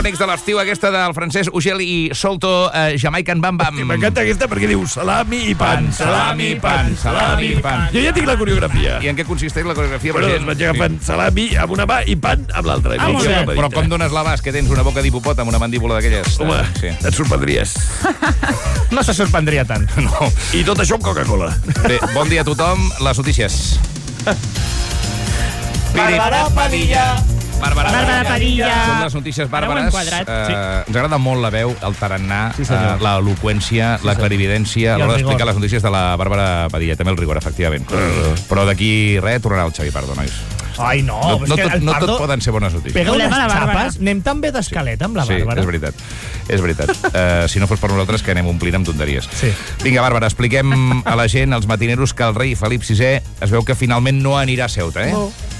remex de l'estiu, aquesta del francès Ugel i Solto, Jamaican Bam Bam. M'encanta aquesta perquè diu salami i pan. Salami, pan, salami, pan. Jo ja tinc la coreografia. I en què consisteix la coreografia? Bueno, doncs vaig agafant salami amb una mà i pan amb l'altra. Però com dones l'abast, que tens una boca d'hipopòtam amb una mandíbula d'aquelles? Home, et sorprendries. No se sorprendria tant. No. I tot això amb Coca-Cola. Bé, bon dia a tothom. Les notícies. Bàrbara Padilla. Bàrbara Padilla. Són les notícies bàrbares. Ens agrada molt la veu, el tarannà, l'eloqüència, la clarividència a l'hora d'explicar les notícies de la Bàrbara Padilla. També el rigor, efectivament. Però d'aquí res tornarà el Xavi Pardo, nois. Ai, no. No tot poden ser bones notícies. Pega unes xapes. Anem tan bé d'escaleta amb la Bàrbara. Sí, és veritat. Si no fos per nosaltres, que anem omplint amb tonteries. Vinga, Bàrbara, expliquem a la gent, als matineros, que el rei Felip VI es veu que finalment no anirà a Ceuta, eh?